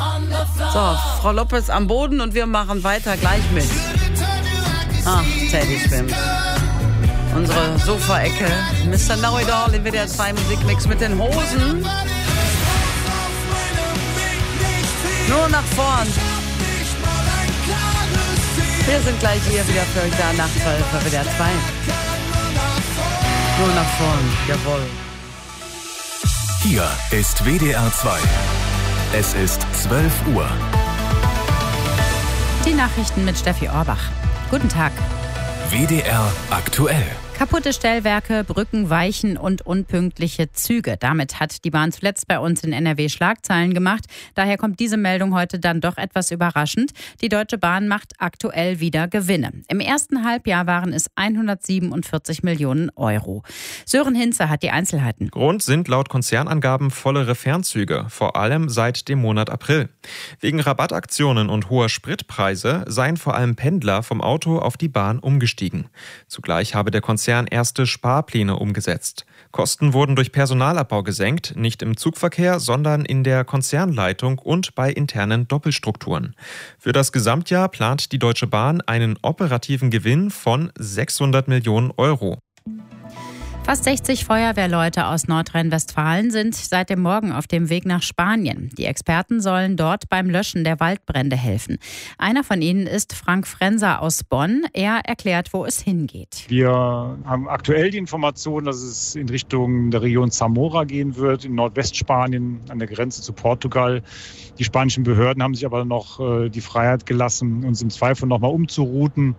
So, Frau Lopez am Boden und wir machen weiter gleich mit. Ach, Teddy schwimmt. Unsere Sofa-Ecke. Mr. Know It All in WDR 2 Musikmix mit den Hosen. Nur nach vorn. Wir sind gleich hier wieder für euch da nach 12 bei WDR 2. Nur nach vorn, jawohl. Hier ist WDR 2. Es ist 12 Uhr. Die Nachrichten mit Steffi Orbach. Guten Tag. WDR aktuell. Kaputte Stellwerke, Brücken, Weichen und unpünktliche Züge. Damit hat die Bahn zuletzt bei uns in NRW Schlagzeilen gemacht. Daher kommt diese Meldung heute dann doch etwas überraschend. Die Deutsche Bahn macht aktuell wieder Gewinne. Im ersten Halbjahr waren es 147 Millionen Euro. Sören Hinze hat die Einzelheiten. Grund sind laut Konzernangaben vollere Fernzüge, vor allem seit dem Monat April. Wegen Rabattaktionen und hoher Spritpreise seien vor allem Pendler vom Auto auf die Bahn umgestiegen. Zugleich habe der Konzern erste Sparpläne umgesetzt. Kosten wurden durch Personalabbau gesenkt, nicht im Zugverkehr, sondern in der Konzernleitung und bei internen Doppelstrukturen. Für das Gesamtjahr plant die Deutsche Bahn einen operativen Gewinn von 600 Millionen Euro. Fast 60 Feuerwehrleute aus Nordrhein-Westfalen sind seit dem Morgen auf dem Weg nach Spanien. Die Experten sollen dort beim Löschen der Waldbrände helfen. Einer von ihnen ist Frank Frenser aus Bonn. Er erklärt, wo es hingeht. Wir haben aktuell die Information, dass es in Richtung der Region Zamora gehen wird, in Nordwestspanien an der Grenze zu Portugal. Die spanischen Behörden haben sich aber noch die Freiheit gelassen, uns im Zweifel nochmal umzurouten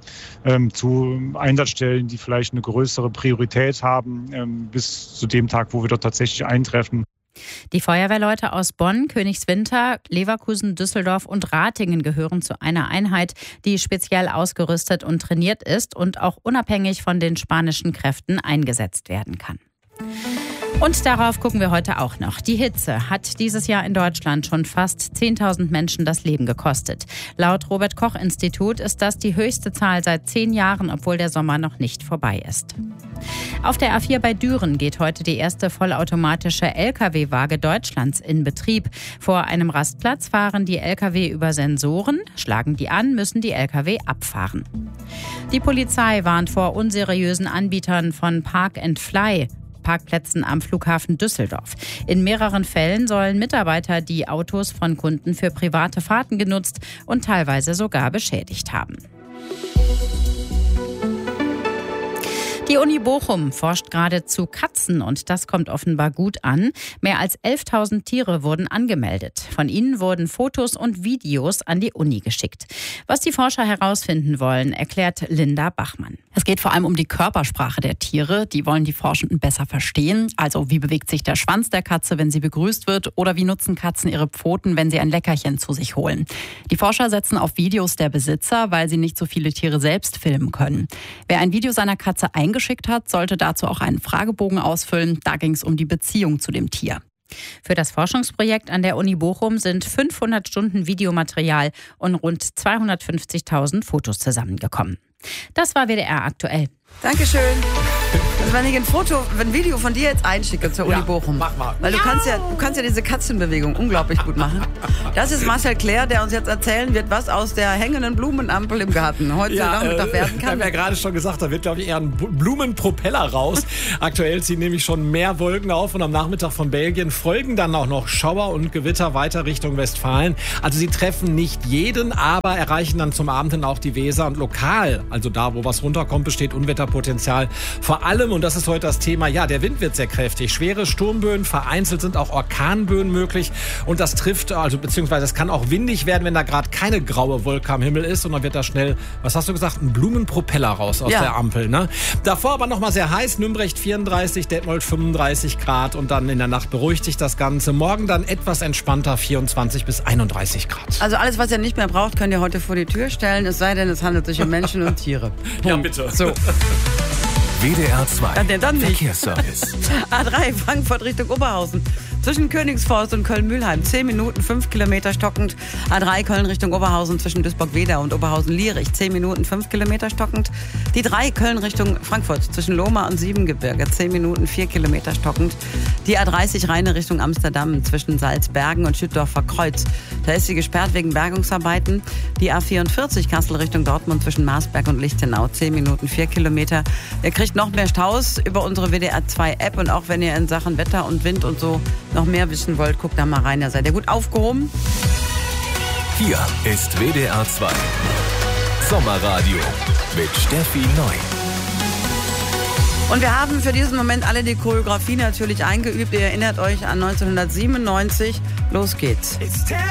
zu Einsatzstellen, die vielleicht eine größere Priorität haben, bis zu dem Tag, wo wir dort tatsächlich eintreffen. Die Feuerwehrleute aus Bonn, Königswinter, Leverkusen, Düsseldorf und Ratingen gehören zu einer Einheit, die speziell ausgerüstet und trainiert ist und auch unabhängig von den spanischen Kräften eingesetzt werden kann. Und darauf gucken wir heute auch noch. Die Hitze hat dieses Jahr in Deutschland schon fast 10.000 Menschen das Leben gekostet. Laut Robert-Koch-Institut ist das die höchste Zahl seit 10 Jahren, obwohl der Sommer noch nicht vorbei ist. Auf der A4 bei Düren geht heute die erste vollautomatische Lkw-Waage Deutschlands in Betrieb. Vor einem Rastplatz fahren die Lkw über Sensoren, schlagen die an, müssen die Lkw abfahren. Die Polizei warnt vor unseriösen Anbietern von Park and Fly Parkplätzen am Flughafen Düsseldorf. In mehreren Fällen sollen Mitarbeiter die Autos von Kunden für private Fahrten genutzt und teilweise sogar beschädigt haben. Die Uni Bochum forscht gerade zu Katzen und das kommt offenbar gut an. Mehr als 11.000 Tiere wurden angemeldet. Von ihnen wurden Fotos und Videos an die Uni geschickt. Was die Forscher herausfinden wollen, erklärt Linda Bachmann. Es geht vor allem um die Körpersprache der Tiere. Die wollen die Forschenden besser verstehen. Also wie bewegt sich der Schwanz der Katze, wenn sie begrüßt wird? Oder wie nutzen Katzen ihre Pfoten, wenn sie ein Leckerchen zu sich holen? Die Forscher setzen auf Videos der Besitzer, weil sie nicht so viele Tiere selbst filmen können. Wer ein Video seiner Katze eingeschickt hat, sollte dazu auch einen Fragebogen ausfüllen. Da ging es um die Beziehung zu dem Tier. Für das Forschungsprojekt an der Uni Bochum sind 500 Stunden Videomaterial und rund 250.000 Fotos zusammengekommen. Das war WDR aktuell. Dankeschön. Also wenn ich ein Video von dir jetzt einschicke zur Uni Bochum, mach mal. weil du kannst ja diese Katzenbewegung unglaublich gut machen. Das ist Marcel Claire, der uns jetzt erzählen wird, was aus der hängenden Blumenampel im Garten heute Nachmittag werden kann. Ich habe ja gerade schon gesagt, da wird, glaube ich, eher ein Blumenpropeller raus. Aktuell ziehen nämlich schon mehr Wolken auf und am Nachmittag von Belgien folgen dann auch noch Schauer und Gewitter weiter Richtung Westfalen. Also sie treffen nicht jeden, aber erreichen dann zum Abend hin auch die Weser und lokal, also da, wo was runterkommt, besteht Unwetterpotenzial. Vor allem, und das ist heute das Thema, ja, der Wind wird sehr kräftig. Schwere Sturmböen, vereinzelt sind auch Orkanböen möglich. Und das trifft, also beziehungsweise es kann auch windig werden, wenn da gerade keine graue Wolke am Himmel ist. Und dann wird da schnell, was hast du gesagt, ein Blumenpropeller raus aus der Ampel. Ne? Davor aber nochmal sehr heiß. Nürnberg 34, Detmold 35 Grad. Und dann in der Nacht beruhigt sich das Ganze. Morgen dann etwas entspannter, 24 bis 31 Grad. Also alles, was ihr nicht mehr braucht, könnt ihr heute vor die Tür stellen. Es sei denn, es handelt sich um Menschen und Tiere. Ja, bitte. So. WDR 2 Dann nicht. Verkehrsservice. A3 Frankfurt Richtung Oberhausen. zwischen Königsforst und Köln-Mülheim 10 Minuten, 5 Kilometer stockend. A3 Köln Richtung Oberhausen zwischen Duisburg-Wedau und Oberhausen-Lierich 10 Minuten, 5 Kilometer stockend. Die 3 Köln Richtung Frankfurt zwischen Lohmar und Siebengebirge 10 Minuten, 4 Kilometer stockend. Die A30 Rheine Richtung Amsterdam zwischen Salzbergen und Schüttdorfer Kreuz. Da ist sie gesperrt wegen Bergungsarbeiten. Die A44 Kassel Richtung Dortmund zwischen Marsberg und Lichtenau 10 Minuten, 4 Kilometer. Ihr kriegt noch mehr Staus über unsere WDR 2 App und auch wenn ihr in Sachen Wetter und Wind und so noch mehr wissen wollt, guckt da mal rein, da seid ihr gut aufgehoben. Hier ist WDR 2 Sommerradio mit Steffi Neu. Und wir haben für diesen Moment alle die Choreografie natürlich eingeübt. Ihr erinnert euch an 1997. Los geht's.